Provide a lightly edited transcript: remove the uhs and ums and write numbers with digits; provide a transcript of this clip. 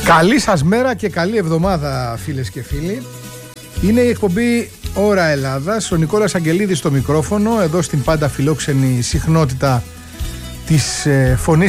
Καλή σας μέρα και καλή εβδομάδα, φίλες και φίλοι. Είναι η εκπομπή Ώρα Ελλάδας. Ο Νικόλας Αγγελίδης στο μικρόφωνο, εδώ στην πάντα φιλόξενη συχνότητα της φωνής